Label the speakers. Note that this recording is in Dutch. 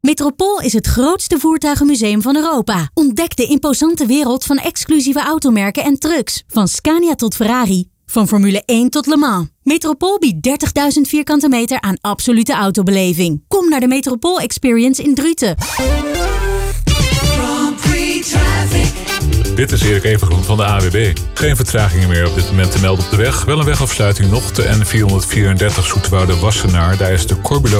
Speaker 1: Metropool is het grootste voertuigenmuseum van Europa. Ontdek de imposante wereld van exclusieve automerken en trucks. Van Scania tot Ferrari. Van Formule 1 tot Le Mans. Metropool biedt 30.000 vierkante meter aan absolute autobeleving. Kom naar de Metropool Experience in Druten.
Speaker 2: Dit is Erik Evengroen van de AWB. Geen vertragingen meer op dit moment te melden op de weg. Wel een wegafsluiting nog, de N434 Zoeterwoude-Wassenaar. Daar is de Corbulo